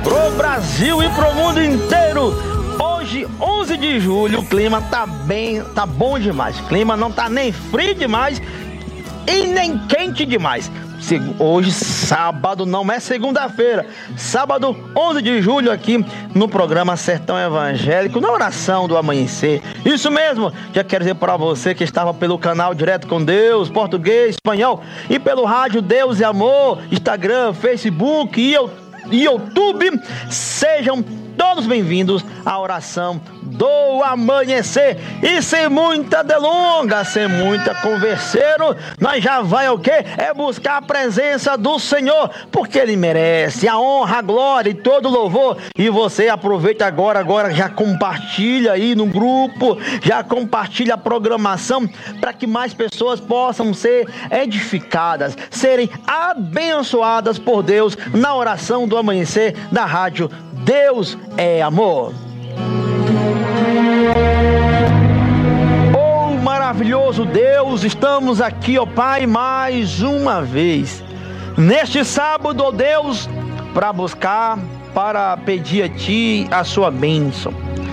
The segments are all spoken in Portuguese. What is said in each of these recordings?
pro Brasil e pro mundo inteiro. Hoje, 11 de julho, o clima tá bom demais. O clima não tá nem frio demais e nem quente demais. Hoje, sábado, não é segunda-feira. Sábado, 11 de julho, aqui no programa Sertão Evangélico, na oração do amanhecer. Isso mesmo, já quero dizer para você que estava pelo canal Direto com Deus, português, espanhol, e pelo rádio Deus e Amor, Instagram, Facebook e YouTube. Sejam todos bem-vindos à oração do amanhecer. E sem muita delonga, sem muita converseiro, nós já vai o quê? É buscar a presença do Senhor, porque Ele merece a honra, a glória e todo o louvor. E você aproveita agora já compartilha aí no grupo, já compartilha a programação, para que mais pessoas possam ser edificadas, serem abençoadas por Deus na oração do amanhecer da rádio Deus é Amor. Oh, maravilhoso Deus, estamos aqui, ó Pai, mais uma vez, neste sábado, ó Deus, para pedir a Ti a Sua bênção.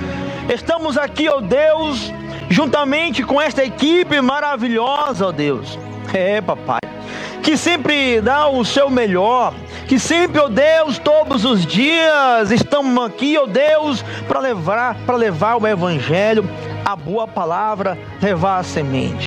Estamos aqui, ó Deus, juntamente com esta equipe maravilhosa, ó Deus, papai, que sempre dá o seu melhor, que sempre, ó Deus, todos os dias estamos aqui, ó Deus, para levar o Evangelho, a boa palavra, levar a semente.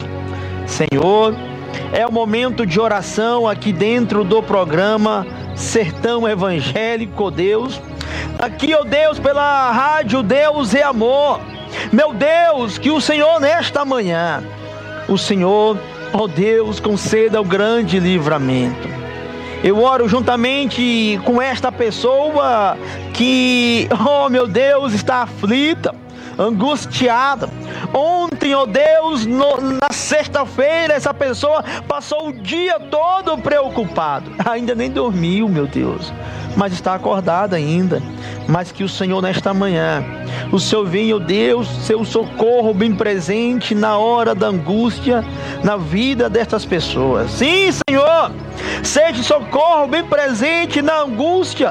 Senhor, é o momento de oração aqui dentro do programa Sertão Evangélico, ó Deus. Aqui, ó Deus, pela rádio Deus é Amor. Meu Deus, que o Senhor nesta manhã, o Senhor, ó Deus, conceda o grande livramento. Eu oro juntamente com esta pessoa que, oh meu Deus, está aflita, angustiada. Ontem, ó Deus, na sexta-feira, essa pessoa passou o dia todo preocupado. Ainda nem dormiu, meu Deus, mas está acordada ainda. Mas que o Senhor nesta manhã, o Senhor venha, ó Deus, seu socorro bem presente na hora da angústia, na vida destas pessoas. Sim, Senhor, seja socorro bem presente na angústia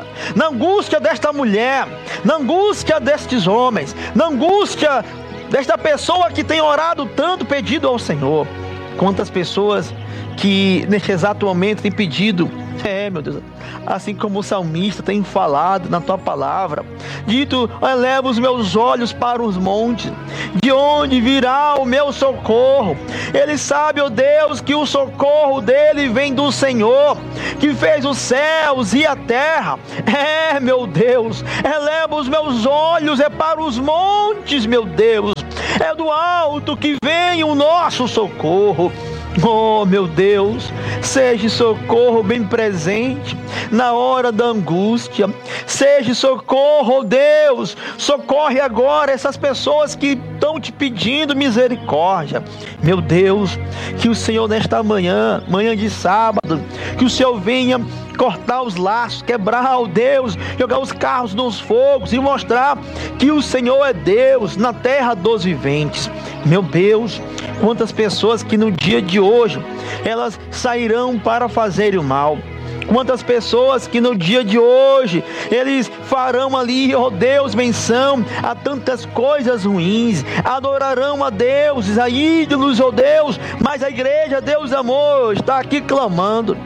desta mulher, na angústia destes homens, na angústia desta pessoa que tem orado tanto, pedido ao Senhor. Quantas pessoas que neste exato momento têm pedido, meu Deus, assim como o salmista tem falado na tua palavra, dito: eleva os meus olhos para os montes, de onde virá o meu socorro? Ele sabe, ó Deus, que o socorro dele vem do Senhor, que fez os céus e a terra. Meu Deus, eleva os meus olhos para os montes, meu Deus, é do alto que vem o nosso socorro. Oh, meu Deus, seja socorro bem presente na hora da angústia. Seja socorro, oh Deus, socorre agora essas pessoas que estão te pedindo misericórdia. Meu Deus, que o Senhor nesta manhã de sábado, que o Senhor venha cortar os laços, quebrar, ó Deus, jogar os carros nos fogos e mostrar que o Senhor é Deus na terra dos viventes. Meu Deus, quantas pessoas que no dia de hoje elas sairão para fazer o mal. Quantas pessoas que no dia de hoje eles farão ali, ó Deus, menção a tantas coisas ruins, adorarão a deuses, a ídolos, ó Deus, mas a igreja Deus Amor está aqui clamando.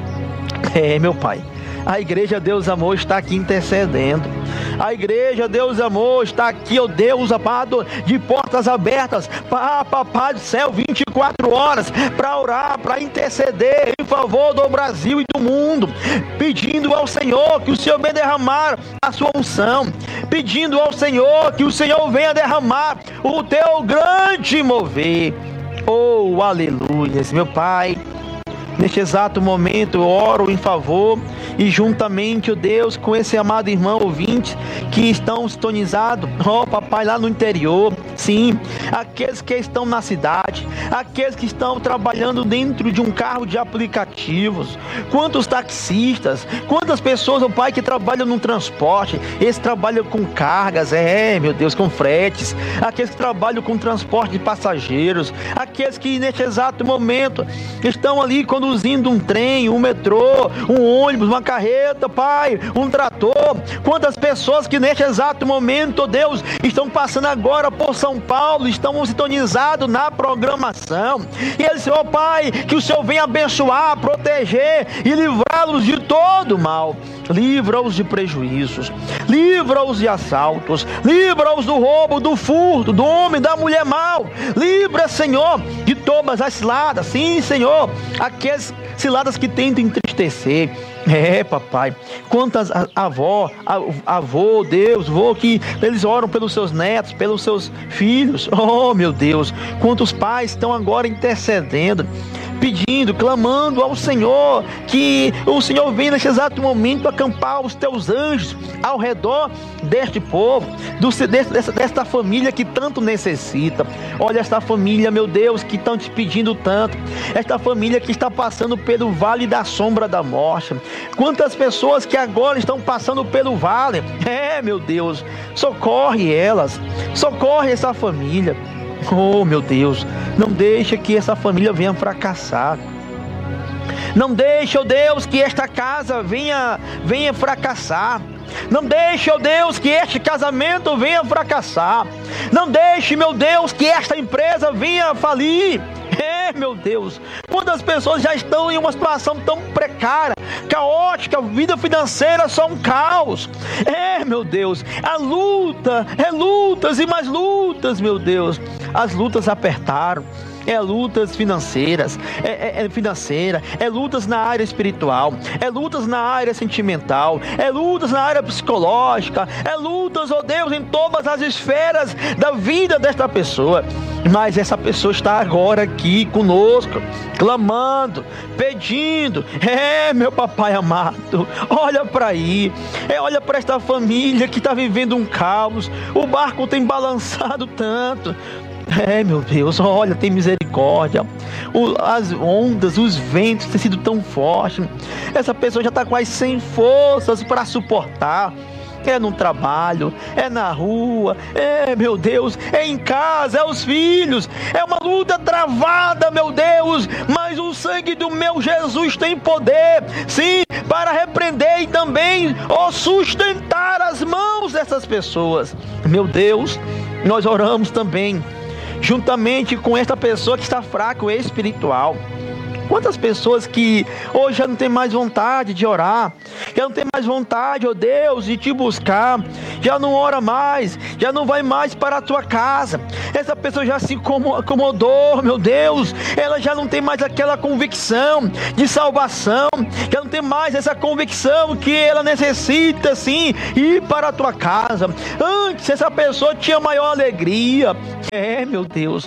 Meu Pai, a igreja Deus Amor está aqui intercedendo. A igreja Deus Amor está aqui, ó Deus amado, de portas abertas para Papai do Céu 24 horas, para orar, para interceder em favor do Brasil e do mundo, pedindo ao Senhor que o Senhor venha derramar a sua unção, pedindo ao Senhor que o Senhor venha derramar o teu grande mover. Oh, aleluia, meu Pai. Neste exato momento eu oro em favor e juntamente, ó Deus, com esse amado irmão ouvinte que estão sintonizados, ó Papai, lá no interior, Sim, aqueles que estão na cidade, aqueles que estão trabalhando dentro de um carro de aplicativos, quantos taxistas, quantas pessoas, ó Pai, que trabalham no transporte, eles trabalham com cargas, meu Deus, com fretes, aqueles que trabalham com transporte de passageiros, aqueles que neste exato momento estão ali conduzindo um trem, um metrô, um ônibus, uma carreta, Pai, um trator, quantas pessoas que neste exato momento, ó Deus, estão passando agora por São Paulo, estão sintonizados na programação, e eles, ó Pai, que o Senhor venha abençoar, proteger e livrá-los de todo mal. Livra-os de prejuízos, livra-os de assaltos, livra-os do roubo, do furto, do homem, da mulher mau. Livra, Senhor, de todas as ciladas. Sim, Senhor, aquelas ciladas que tentam entristecer. Papai, quantas avô, Deus, que eles oram pelos seus netos, pelos seus filhos. Oh, meu Deus, quantos pais estão agora intercedendo, pedindo, clamando ao Senhor, que o Senhor venha nesse exato momento acampar os teus anjos ao redor deste povo, desta família que tanto necessita. Olha esta família, meu Deus, que estão te pedindo tanto, esta família que está passando pelo vale da sombra da morte. Quantas pessoas que agora estão passando pelo vale, meu Deus, socorre elas, socorre essa família. Oh, meu Deus, não deixa que essa família venha fracassar. Não deixa, oh Deus, que esta casa venha fracassar. Não deixe, ó Deus, que este casamento venha fracassar. Não deixe, meu Deus, que esta empresa venha falir. Meu Deus, quantas pessoas já estão em uma situação tão precária, caótica, a vida financeira só um caos. Meu Deus, a luta, lutas e mais lutas, meu Deus. As lutas apertaram. Lutas financeiras, lutas na área espiritual, lutas na área sentimental, lutas na área psicológica, lutas, ó Deus, em todas as esferas da vida desta pessoa. Mas essa pessoa está agora aqui conosco, clamando, pedindo. Meu papai amado, olha para aí, olha para esta família que está vivendo um caos. O barco tem balançado tanto. Meu Deus, olha, tem misericórdia. As ondas, os ventos têm sido tão fortes. Essa pessoa já está quase sem forças para suportar. No trabalho, na rua, meu Deus, em casa, os filhos. É uma luta travada, meu Deus, mas o sangue do meu Jesus tem poder, sim, para repreender e também sustentar as mãos dessas pessoas. Meu Deus, nós oramos também juntamente com esta pessoa que está fraco espiritual. Quantas pessoas que hoje já não tem mais vontade de orar, já não tem mais vontade, ó Deus, de te buscar, já não ora mais, já não vai mais para a tua casa. Essa pessoa já se acomodou, meu Deus, ela já não tem mais aquela convicção de salvação, já não tem mais essa convicção que ela necessita, sim, ir para a tua casa. Antes essa pessoa tinha maior alegria, meu Deus,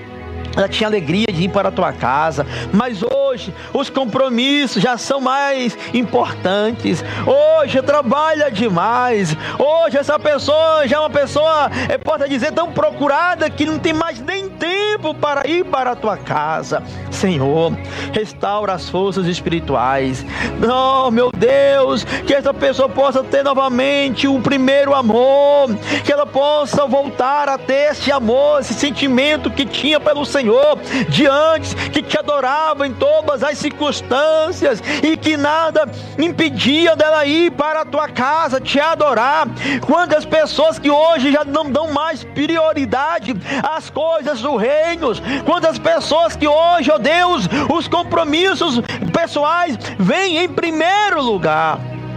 ela tinha alegria de ir para a tua casa, mas hoje os compromissos já são mais importantes. Hoje trabalha demais. Hoje essa pessoa já é uma pessoa, pode dizer, tão procurada que não tem mais nem tempo para ir para a tua casa. Senhor, restaura as forças espirituais. Oh, meu Deus, que essa pessoa possa ter novamente o primeiro amor, que ela possa voltar a ter esse amor, esse sentimento que tinha pelo Senhor de antes, que te adorava em todas as circunstâncias e que nada impedia dela ir para a tua casa te adorar. Quantas pessoas que hoje já não dão mais prioridade às coisas do reino, quantas pessoas que hoje, ó Deus, os compromissos pessoais vêm em primeiro lugar.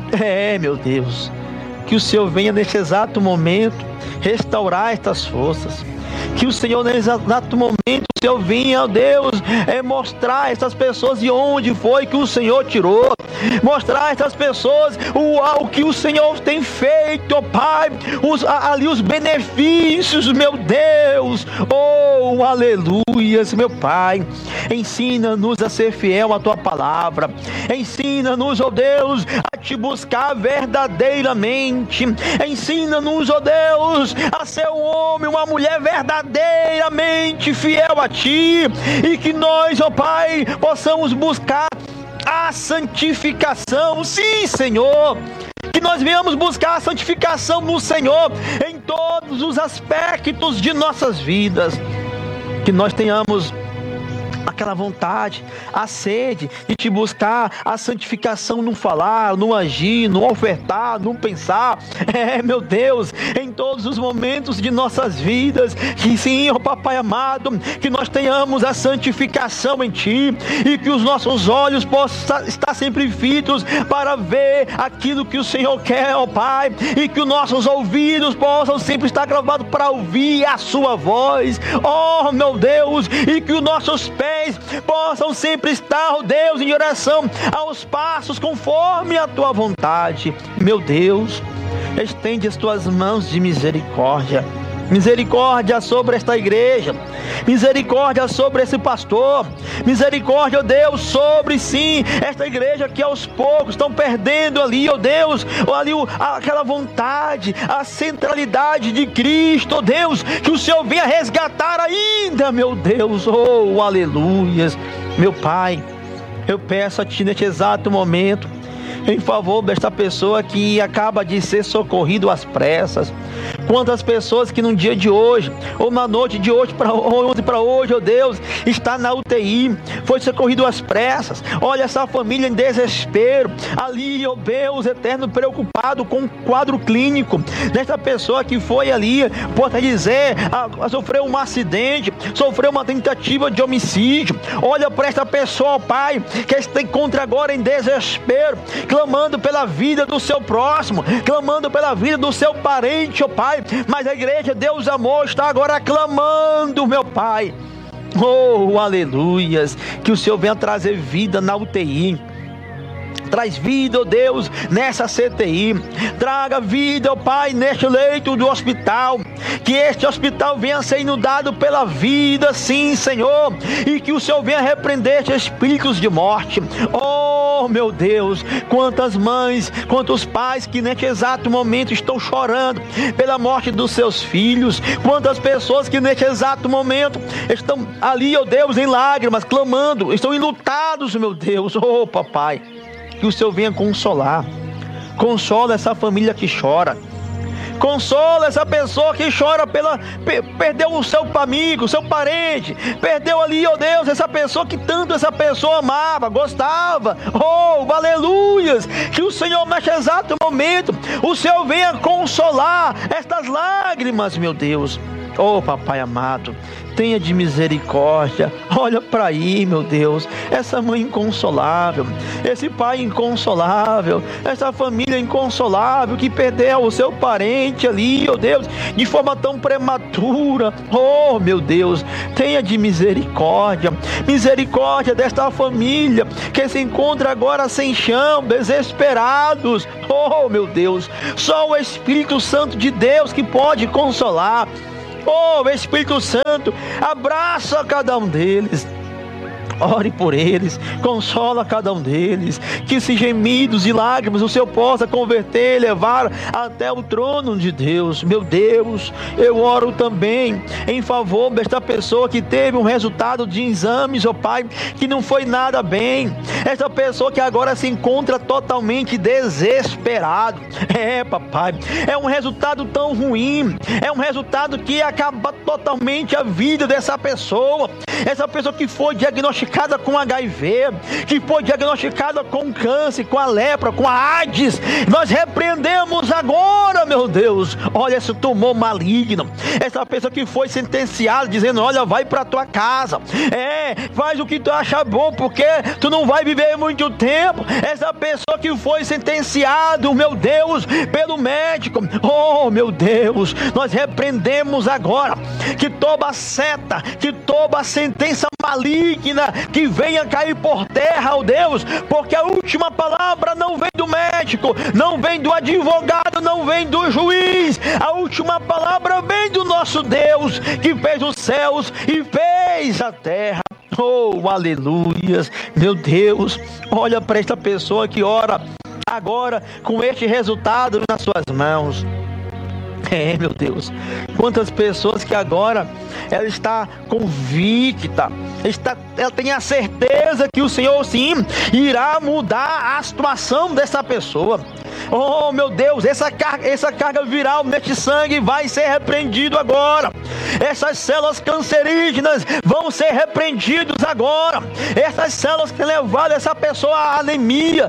Meu Deus, que o Senhor venha neste exato momento restaurar estas forças. Que o Senhor nesse exato momento, o Senhor venha, ó Deus, mostrar a essas pessoas de onde foi que o Senhor tirou, mostrar a essas pessoas o que o Senhor tem feito, ó Pai, ali os benefícios, meu Deus. Oh, aleluias, meu Pai. Ensina-nos a ser fiel à Tua palavra. Ensina-nos, ó Deus, a Te buscar verdadeiramente. Ensina-nos, ó Deus, a ser um homem, uma mulher verdadeiramente fiel a Ti. E que nós, ó Pai, possamos buscar a santificação. Sim, Senhor. Que nós venhamos buscar a santificação no Senhor em todos os aspectos de nossas vidas. Que nós tenhamos aquela vontade, a sede de Te buscar a santificação no falar, no agir, no ofertar, no pensar. Meu Deus, em todos os momentos de nossas vidas. Que sim, ó Papai amado, que nós tenhamos a santificação em Ti e que os nossos olhos possam estar sempre fitos para ver aquilo que o Senhor quer, ó Pai, e que os nossos ouvidos possam sempre estar gravados para ouvir a Sua voz, ó meu Deus, e que os nossos pés possam sempre estar, ó Deus, em oração aos passos conforme a Tua vontade. Meu Deus, estende as Tuas mãos de misericórdia. Misericórdia sobre esta igreja, misericórdia sobre esse pastor, misericórdia, ó Deus, sobre sim, esta igreja que aos poucos estão perdendo ali, ó Deus, aquela vontade, a centralidade de Cristo, ó Deus, que o Senhor venha resgatar ainda, meu Deus, oh, aleluias, meu Pai, eu peço a Ti neste exato momento, em favor desta pessoa que acaba de ser socorrido às pressas. Quantas pessoas que no dia de hoje, ou na noite de hoje para hoje, ó Deus, está na UTI, foi socorrido às pressas. Olha essa família em desespero, ali, ó Deus eterno, preocupado com o quadro clínico desta pessoa que foi ali, pode dizer, sofreu um acidente, sofreu uma tentativa de homicídio. Olha para esta pessoa, ó Pai, que se encontra agora em desespero, clamando pela vida do seu próximo, clamando pela vida do seu parente, ó Pai, mas a igreja Deus Amor está agora clamando, meu Pai, oh, aleluias, que o Senhor venha trazer vida na UTI, traz vida, ó Deus, nessa CTI, traga vida, ó Pai, neste leito do hospital, que este hospital venha ser inundado pela vida, sim, Senhor, e que o Senhor venha repreender estes espíritos de morte. Oh, meu Deus, quantas mães, quantos pais que neste exato momento estão chorando pela morte dos seus filhos, quantas pessoas que neste exato momento estão ali, ó Deus, em lágrimas, clamando, estão enlutados, meu Deus, oh, Papai, que o Senhor venha consolar. Consola essa família que chora. Consola essa pessoa que chora perdeu o seu amigo, o seu parente, perdeu ali, ó Deus, essa pessoa que tanto essa pessoa amava, gostava. Oh, aleluias, que o Senhor neste exato momento, o Senhor venha consolar estas lágrimas, meu Deus. Oh, Papai amado, tenha de misericórdia, olha para aí, meu Deus, essa mãe inconsolável, esse pai inconsolável, essa família inconsolável que perdeu o seu parente ali, oh Deus, de forma tão prematura. Oh, meu Deus, tenha de misericórdia, misericórdia desta família que se encontra agora sem chão, desesperados. Oh, meu Deus, só o Espírito Santo de Deus que pode consolar. Oh, Espírito Santo, abraça cada um deles, ore por eles, consola cada um deles, que esses gemidos e lágrimas o Senhor possa converter e levar até o trono de Deus. Meu Deus, eu oro também em favor desta pessoa que teve um resultado de exames, ó Pai, que não foi nada bem, essa pessoa que agora se encontra totalmente desesperado. Papai, é um resultado tão ruim, é um resultado que acaba totalmente a vida dessa pessoa, essa pessoa que foi diagnosticada com HIV, que foi diagnosticada com câncer, com a lepra, com a AIDS. Nós repreendemos agora, meu Deus, olha esse tumor maligno, essa pessoa que foi sentenciada, dizendo, olha, vai para tua casa, faz o que tu acha bom, porque tu não vai viver muito tempo. Essa pessoa que foi sentenciada, meu Deus, pelo médico, oh meu Deus, nós repreendemos agora, que toda seta, que toda sentença maligna, que venha cair por terra, ó Deus, porque a última palavra não vem do médico, não vem do advogado, não vem do juiz, a última palavra vem do nosso Deus, que fez os céus e fez a terra. Oh, aleluias, meu Deus, olha para esta pessoa que ora agora com este resultado nas suas mãos. Meu Deus, quantas pessoas que agora ela está convicta, ela tem a certeza que o Senhor sim irá mudar a situação dessa pessoa. Oh, meu Deus, essa carga viral neste sangue vai ser repreendido agora. Essas células cancerígenas vão ser repreendidas agora. Essas células que levaram essa pessoa à anemia,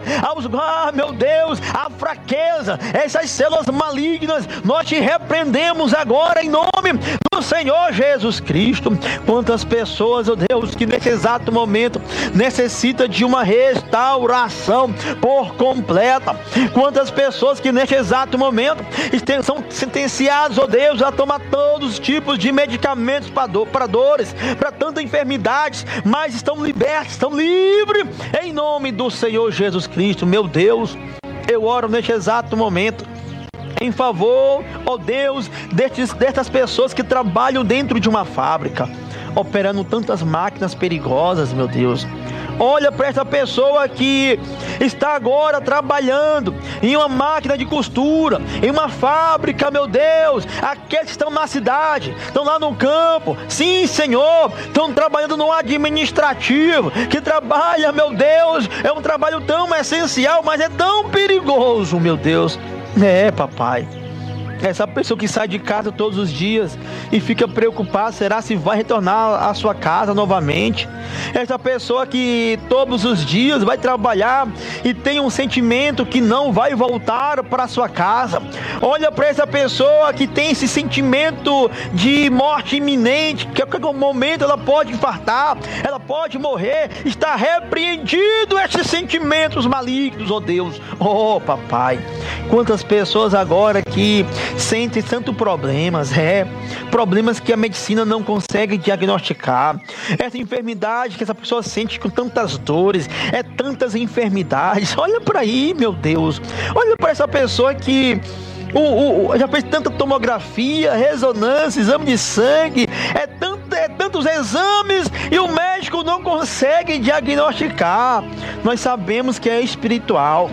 meu Deus, à fraqueza, essas células malignas, nós te repreendemos agora em nome do Senhor Jesus Cristo. Quantas pessoas, oh Deus, que nesse exato momento necessita de uma restauração por completa. Quantas pessoas que neste exato momento são sentenciadas, oh Deus, a tomar todos os tipos de medicamentos para dores, para tantas enfermidades, mas estão libertos, estão livres em nome do Senhor Jesus Cristo. Meu Deus, eu oro neste exato momento em favor, ó Deus, destas pessoas que trabalham dentro de uma fábrica, operando tantas máquinas perigosas, meu Deus. Olha para essa pessoa que está agora trabalhando em uma máquina de costura, em uma fábrica, meu Deus. Aqueles que estão na cidade, estão lá no campo, sim, Senhor, estão trabalhando no administrativo, que trabalha, meu Deus, é um trabalho tão essencial, mas é tão perigoso, meu Deus. Papai, essa pessoa que sai de casa todos os dias e fica preocupada, será se vai retornar à sua casa novamente? Essa pessoa que todos os dias vai trabalhar e tem um sentimento que não vai voltar para a sua casa. Olha para essa pessoa que tem esse sentimento de morte iminente, que a qualquer momento ela pode infartar, ela pode morrer. Está repreendido esses sentimentos malignos, ó Deus. Oh, papai, quantas pessoas agora que sentem tantos problemas, problemas que a medicina não consegue diagnosticar, essa enfermidade que essa pessoa sente com tantas dores, tantas enfermidades. Olha para aí, meu Deus, olha para essa pessoa que já fez tanta tomografia, ressonância, exame de sangue, tantos exames e o médico não consegue diagnosticar. Nós sabemos que é espiritual.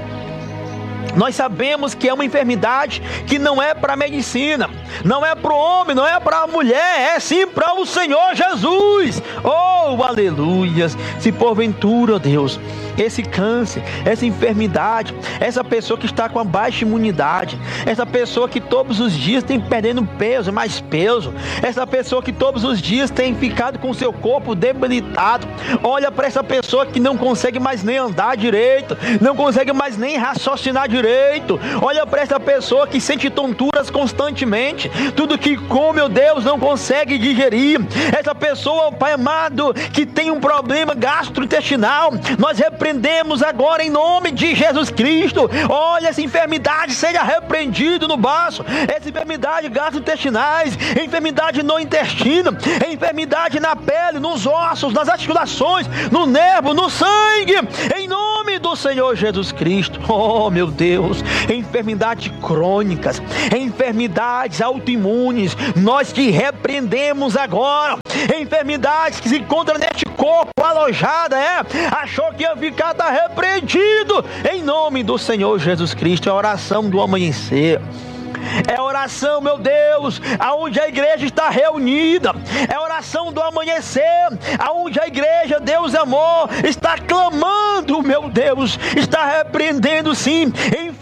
Nós sabemos que é uma enfermidade que não é para a medicina, não é para o homem, não é para a mulher, é sim para o Senhor Jesus. Oh, aleluias! Se porventura, Deus, esse câncer, essa enfermidade, essa pessoa que está com a baixa imunidade, essa pessoa que todos os dias tem perdendo peso, mais peso, essa pessoa que todos os dias tem ficado com seu corpo debilitado, olha para essa pessoa que não consegue mais nem andar direito, não consegue mais nem raciocinar direito, olha para essa pessoa que sente tonturas constantemente, tudo que come, meu Deus, não consegue digerir, essa pessoa, Pai amado, que tem um problema gastrointestinal, nós repreendemos agora em nome de Jesus Cristo. Olha, essa enfermidade seja repreendido no baço, essa enfermidade gastrointestinais, enfermidade no intestino, enfermidade na pele, nos ossos, nas articulações, no nervo, no sangue, em nome do Senhor Jesus Cristo. Oh, meu Deus, enfermidades crônicas, enfermidades autoimunes, nós te repreendemos agora. Enfermidades que se encontram neste corpo alojada, achou que ia ficar, está repreendido em nome do Senhor Jesus Cristo. É a oração do amanhecer. É a oração, meu Deus, aonde a igreja está reunida. É a oração do amanhecer, aonde a igreja, Deus amor, está clamando, meu Deus, está repreendendo sim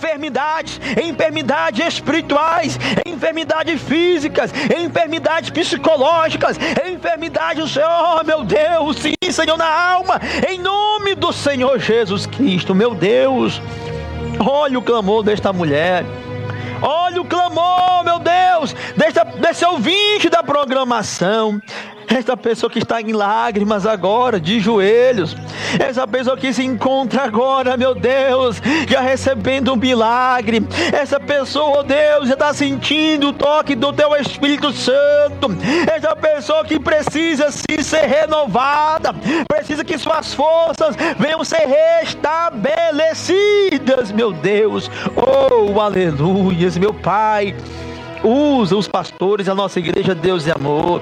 enfermidades espirituais, enfermidades físicas, enfermidades psicológicas, enfermidades, Senhor, meu Deus, sim, Senhor, na alma, em nome do Senhor Jesus Cristo. Meu Deus, olha o clamor desta mulher. Olha o clamor, meu Deus, desse ouvinte da programação, esta pessoa que está em lágrimas agora, de joelhos, essa pessoa que se encontra agora, meu Deus, já recebendo um milagre, essa pessoa, oh Deus, já está sentindo o toque do Teu Espírito Santo, essa pessoa que precisa sim ser renovada, precisa que suas forças venham ser restabelecidas, meu Deus, oh aleluias, meu Pai. Usa os pastores da nossa igreja, Deus e amor.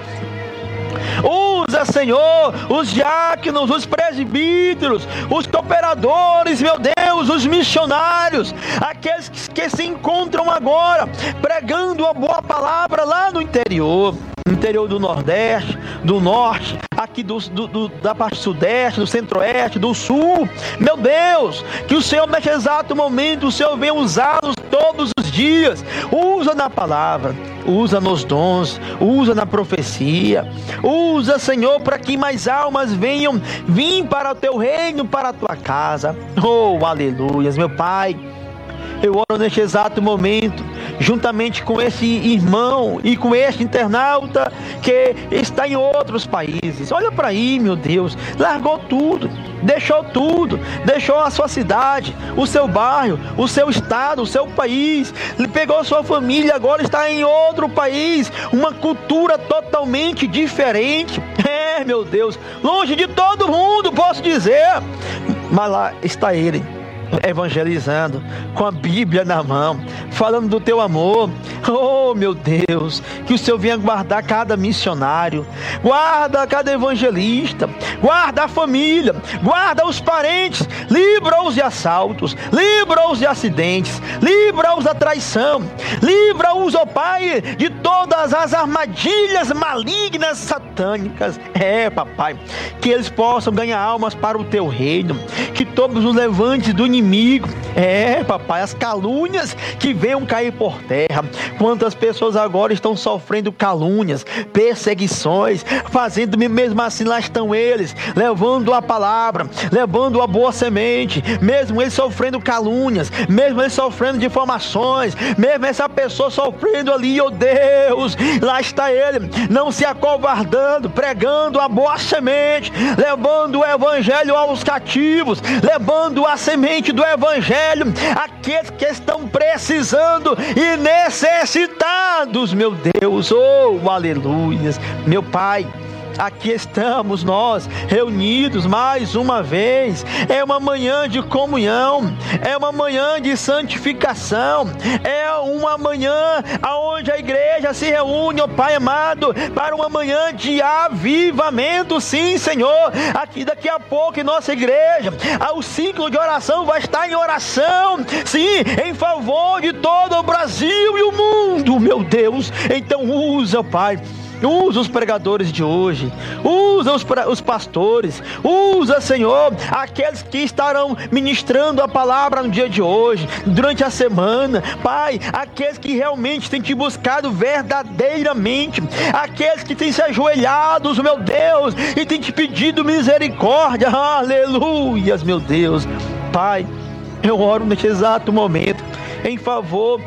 Usa, Senhor, os diáconos, os presbíteros, os cooperadores, meu Deus, os missionários, aqueles que se encontram agora pregando a boa palavra lá no interior do Nordeste, do Norte, aqui da parte Sudeste, do Centro-Oeste, do Sul. Meu Deus, que o Senhor neste exato momento, o Senhor venha usá-los todos os dias. Usa na palavra, usa nos dons, usa na profecia, usa, Senhor, para que mais almas venham vir para o Teu reino, para a Tua casa. Oh, aleluias, meu Pai. Eu oro neste exato momento, juntamente com esse irmão e com este internauta que está em outros países. Olha para aí, meu Deus, largou tudo, deixou a sua cidade, o seu bairro, o seu estado, o seu país, ele pegou sua família, agora está em outro país, uma cultura totalmente diferente. Meu Deus, longe de todo mundo, posso dizer, mas lá está ele, evangelizando, com a Bíblia na mão, falando do Teu amor. Oh, meu Deus, que o Senhor venha guardar cada missionário, guarda cada evangelista, guarda a família, guarda os parentes, livra-os de assaltos, livra-os de acidentes, livra-os da traição, livra-os, ó Pai, de todas as armadilhas malignas, satânicas. Papai, que eles possam ganhar almas para o Teu reino, que todos os levantes do inimigo, papai, as calúnias que venham cair por terra. Quantas pessoas agora estão sofrendo calúnias, perseguições, fazendo mesmo assim, lá estão eles, levando a palavra, levando a boa semente, mesmo eles sofrendo calúnias, mesmo eles sofrendo difamações, mesmo essa pessoa sofrendo ali, oh Deus, lá está ele, não se acovardando, pregando a boa semente, levando o evangelho aos cativos, levando a semente do evangelho àqueles que estão precisando e necessitados, meu Deus. Oh, aleluias, meu Pai. Aqui estamos nós reunidos mais uma vez. É uma manhã de comunhão, é uma manhã de santificação, é uma manhã onde a igreja se reúne, ó Pai amado, para uma manhã de avivamento. Sim, Senhor, aqui daqui a pouco em nossa igreja o ciclo de oração vai estar em oração, sim, em favor de todo o Brasil e o mundo, meu Deus. Então usa, Pai, usa os pregadores de hoje, usa os pastores, usa, Senhor, aqueles que estarão ministrando a palavra no dia de hoje, durante a semana, Pai, aqueles que realmente têm te buscado verdadeiramente, aqueles que têm se ajoelhados, meu Deus, e têm te pedido misericórdia, aleluias, meu Deus. Pai, eu oro neste exato momento em favor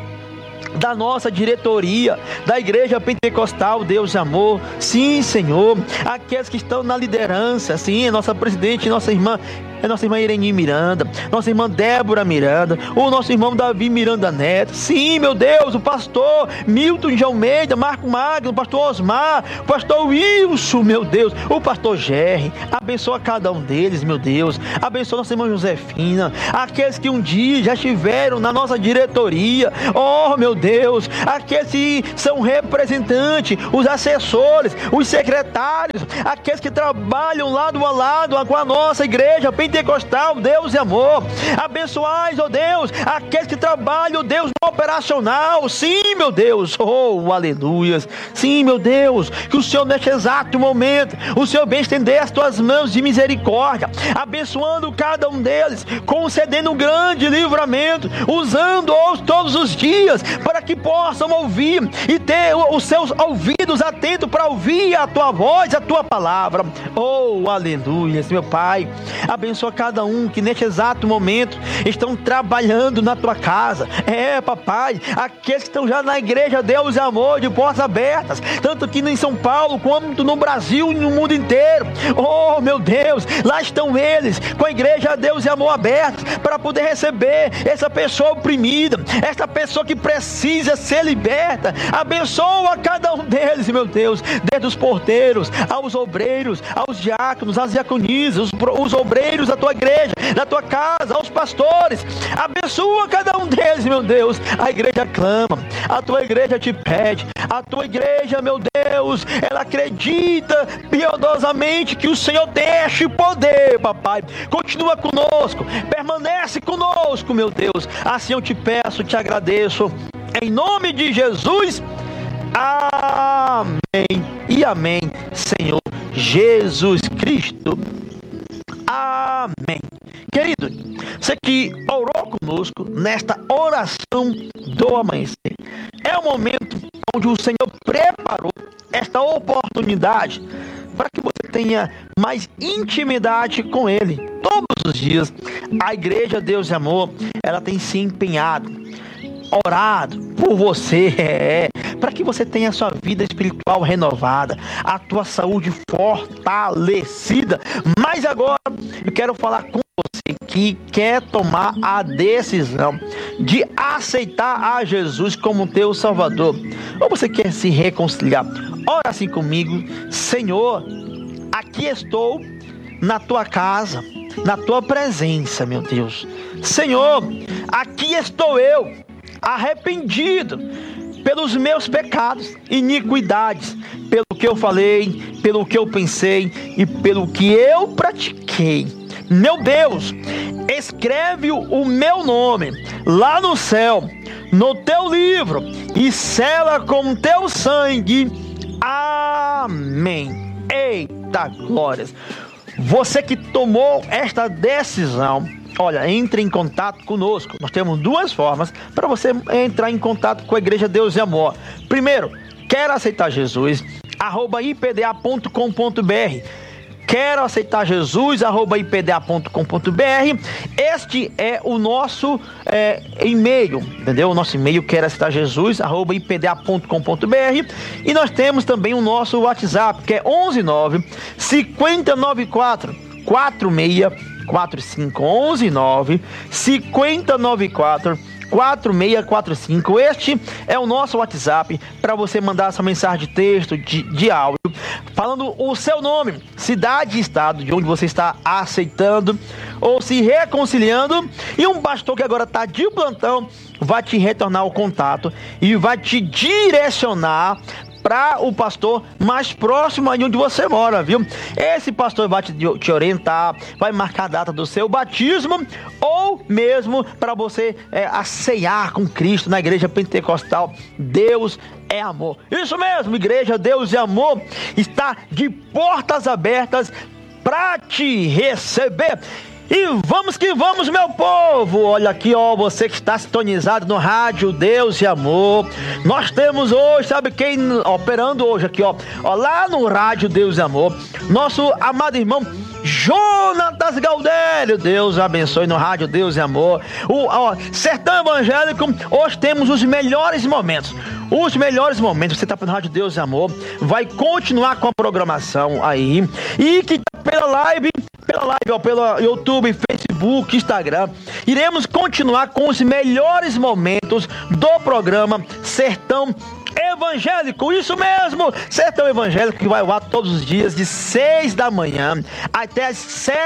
da nossa diretoria, da Igreja Pentecostal Deus e Amor. Sim, Senhor, aqueles que estão na liderança, sim, nossa presidente, nossa irmã Irene Miranda, nossa irmã Débora Miranda, o nosso irmão Davi Miranda Neto, sim, meu Deus, o pastor Milton de Almeida, Marco Magno, o pastor Osmar, o pastor Wilson, meu Deus, o pastor Gerry, abençoa cada um deles, meu Deus, abençoa nossa irmã Josefina, aqueles que um dia já estiveram na nossa diretoria, oh, meu Deus, aqueles que são representantes, os assessores, os secretários, aqueles que trabalham lado a lado com a nossa igreja Pentecostal Deus e Amor. Abençoais, ó Deus, aqueles que trabalham, Deus, no operacional. Sim, meu Deus, oh, aleluias. Sim, meu Deus, que o Senhor neste exato momento, o Senhor venha estender as tuas mãos de misericórdia, abençoando cada um deles, concedendo um grande livramento, usando-os todos os dias, para que possam ouvir e ter os seus ouvidos atentos para ouvir a tua voz, a tua palavra. Oh, aleluia, meu Pai. Abençoa abençoa cada um que neste exato momento estão trabalhando na tua casa. Papai, aqueles que estão já na igreja Deus e Amor, de portas abertas, tanto aqui em São Paulo, quanto no Brasil e no mundo inteiro. Oh, meu Deus, lá estão eles, com a igreja Deus e Amor aberta, para poder receber essa pessoa oprimida, essa pessoa que precisa ser liberta. Abençoa cada um deles, meu Deus, desde os porteiros, aos obreiros, aos diáconos, às diaconisas, os obreiros da tua igreja, da tua casa, aos pastores. Abençoa cada um deles, meu Deus. A igreja clama, a tua igreja te pede, a tua igreja, meu Deus, ela acredita piedosamente que o Senhor tem este poder, papai. Continua conosco, permanece conosco, meu Deus. Assim eu te peço, te agradeço, em nome de Jesus. Amém e amém, Senhor Jesus Cristo. Amém. Querido, você que orou conosco nesta oração do amanhecer, é o momento onde o Senhor preparou esta oportunidade para que você tenha mais intimidade com Ele. Todos os dias, a igreja Deus e Amor, ela tem se empenhado, orado por você, para que você tenha a sua vida espiritual renovada, a tua saúde fortalecida. Mas agora eu quero falar com você que quer tomar a decisão de aceitar a Jesus como teu Salvador, ou você quer se reconciliar. Ora assim comigo: Senhor, aqui estou na tua casa, na tua presença, meu Deus. Senhor, aqui estou eu, arrependido pelos meus pecados, iniquidades, pelo que eu falei, pelo que eu pensei e pelo que eu pratiquei. Meu Deus, escreve o meu nome lá no céu, no teu livro, e sela com teu sangue. Amém. Eita glórias. Você que tomou esta decisão, olha, entre em contato conosco. Nós temos duas formas para você entrar em contato com a Igreja Deus e Amor. Primeiro, quer aceitar Jesus, @ipda.com.br. Quero aceitar Jesus, @ipda.com.br. Este é o nosso e-mail, entendeu? O nosso e-mail, quero aceitar Jesus, @ipda.com.br. E nós temos também o nosso WhatsApp, que é 119 5094 4645. 119 5094 4645. Este é o nosso WhatsApp para você mandar essa mensagem de texto, de áudio, falando o seu nome, cidade e estado de onde você está aceitando ou se reconciliando, e um pastor que agora está de plantão vai te retornar o contato e vai te direcionar para o pastor mais próximo aí onde você mora, viu? Esse pastor vai te orientar, vai marcar a data do seu batismo, ou mesmo para você aceiar com Cristo na igreja pentecostal Deus é Amor. Isso mesmo, igreja Deus é Amor está de portas abertas para te receber. E vamos que vamos, meu povo. Olha aqui, ó, você que está sintonizado no rádio Deus e Amor. Nós temos hoje, sabe quem operando hoje aqui, ó, lá no rádio Deus e Amor, nosso amado irmão Jonatas Gaudério. Deus abençoe no rádio Deus e Amor. Sertão Evangélico, hoje temos os melhores momentos. Os melhores momentos, você está no rádio Deus e Amor, vai continuar com a programação aí. E que tá pela live, ó, pelo YouTube, Facebook, Instagram, iremos continuar com os melhores momentos do programa Sertão Evangélico. Isso mesmo, Sertão Evangélico, que vai ao ar todos os dias de 6 da manhã até as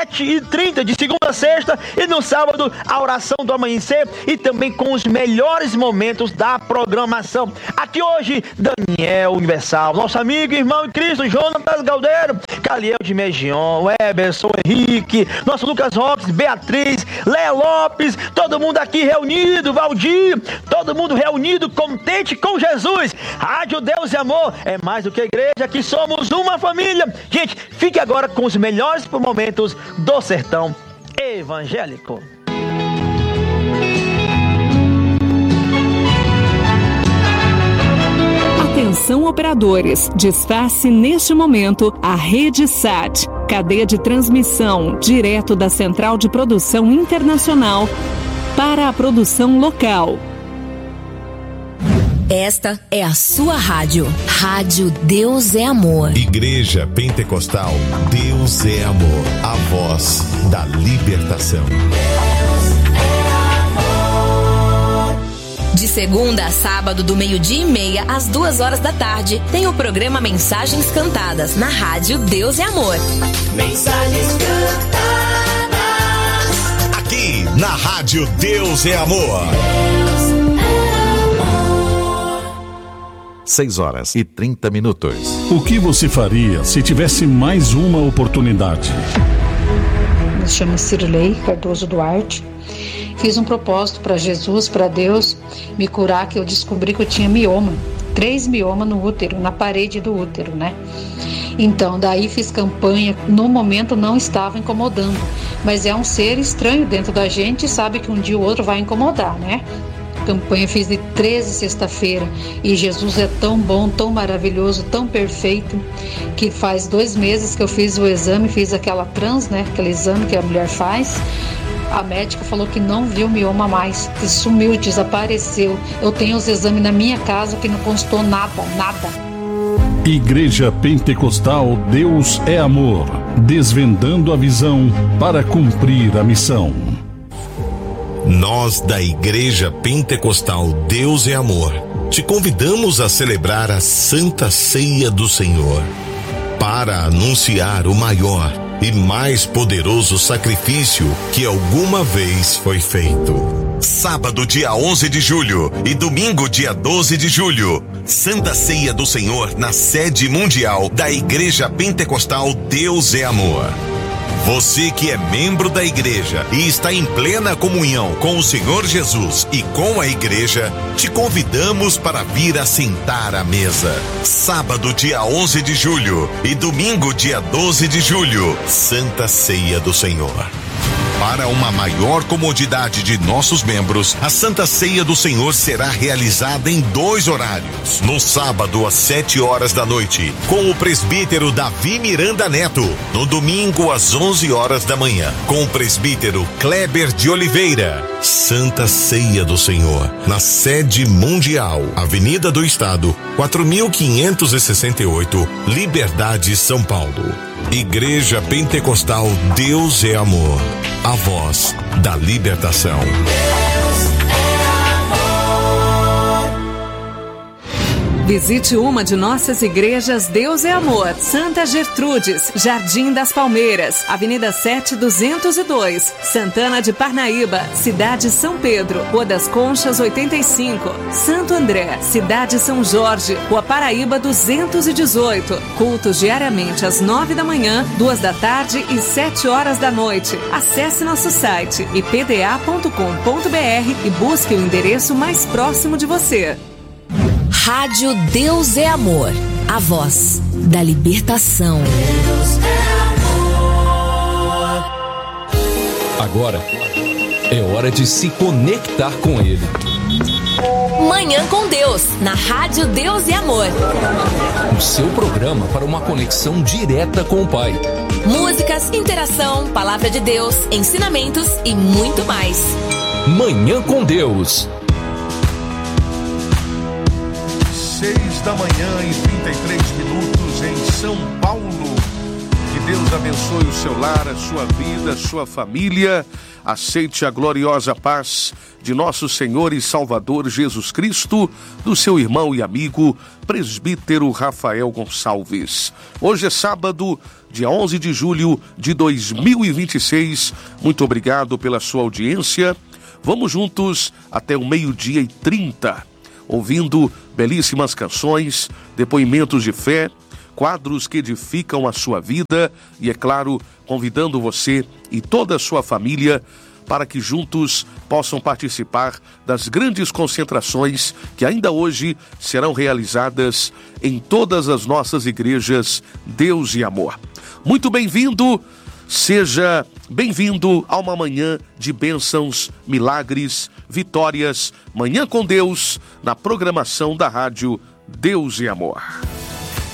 7h30, de segunda a sexta, e no sábado a oração do amanhecer, e também com os melhores momentos da programação. Aqui hoje, Daniel Universal, nosso amigo, irmão em Cristo, Jonatas Gaudério, Caliel de Megion, Eberson, Henrique, nosso Lucas Roques, Beatriz, Léa Lopes, todo mundo aqui reunido, Valdir, todo mundo reunido, contente com Jesus. Rádio Deus e Amor é mais do que a igreja, que somos uma família. Gente, fique agora com os melhores momentos do Sertão Evangélico. Atenção, operadores, desface neste momento a rede SAT. Cadeia de transmissão direto da Central de Produção Internacional para a produção local. Esta é a sua rádio. Rádio Deus é Amor. Igreja Pentecostal Deus é Amor. A voz da libertação. De segunda a sábado, do 12:30 às 2h da tarde, tem o programa Mensagens Cantadas, na rádio Deus é Amor. Mensagens cantadas. Aqui, na rádio Deus é Amor. 6h30. O que você faria se tivesse mais uma oportunidade? Me chamo Cirlei Cardoso Duarte. Fiz um propósito para Jesus, para Deus, me curar, que eu descobri que eu tinha mioma. 3 miomas no útero, na parede do útero, né? Então, daí fiz campanha. No momento não estava incomodando, mas é um ser estranho dentro da gente e sabe que um dia ou outro vai incomodar, né? Campanha fiz de 13 sexta-feira e Jesus é tão bom, tão maravilhoso, tão perfeito, que faz 2 meses que eu fiz o exame, fiz aquela né? Aquele exame que a mulher faz. A médica falou que não viu mioma mais, que sumiu, desapareceu. Eu tenho os exames na minha casa que não constou nada. Igreja Pentecostal Deus é Amor, desvendando a visão para cumprir a missão. Nós da Igreja Pentecostal Deus é Amor te convidamos a celebrar a Santa Ceia do Senhor para anunciar o maior e mais poderoso sacrifício que alguma vez foi feito. Sábado, dia 11 de julho e domingo, dia 12 de julho, Santa Ceia do Senhor na sede mundial da Igreja Pentecostal Deus é Amor. Você que é membro da igreja e está em plena comunhão com o Senhor Jesus e com a igreja, te convidamos para vir assentar à mesa. Sábado, dia 11 de julho e domingo, dia 12 de julho, Santa Ceia do Senhor. Para uma maior comodidade de nossos membros, a Santa Ceia do Senhor será realizada em 2 horários. No sábado, às 7h da noite, com o presbítero Davi Miranda Neto. No domingo, às 11h da manhã, com o presbítero Kleber de Oliveira. Santa Ceia do Senhor, na sede mundial, Avenida do Estado, 4568, Liberdade, São Paulo. Igreja Pentecostal Deus é Amor, a voz da libertação. Visite uma de nossas igrejas Deus é Amor, Santa Gertrudes, Jardim das Palmeiras, Avenida 7.202, Santana de Parnaíba, Cidade São Pedro, Rua das Conchas 85, Santo André, Cidade São Jorge, Rua Paraíba 218, cultos diariamente às 9 da manhã, 2 da tarde e 7h da noite. Acesse nosso site ipda.com.br e busque o endereço mais próximo de você. Rádio Deus é Amor, a voz da libertação. Deus é amor. Agora é hora de se conectar com Ele. Manhã com Deus, na Rádio Deus é Amor. O seu programa para uma conexão direta com o Pai. Músicas, interação, palavra de Deus, ensinamentos e muito mais. Manhã com Deus. 6h33 em São Paulo. Que Deus abençoe o seu lar, a sua vida, a sua família. Aceite a gloriosa paz de nosso Senhor e Salvador Jesus Cristo, do seu irmão e amigo, presbítero Rafael Gonçalves. Hoje é sábado, dia 11 de julho de 2026. Muito obrigado pela sua audiência. Vamos juntos até o 12h30. Ouvindo belíssimas canções, depoimentos de fé, quadros que edificam a sua vida e, é claro, convidando você e toda a sua família para que juntos possam participar das grandes concentrações que ainda hoje serão realizadas em todas as nossas igrejas Deus e Amor. Muito bem-vindo! Seja bem-vindo a uma manhã de bênçãos, milagres, vitórias. Manhã com Deus, na programação da rádio Deus e Amor.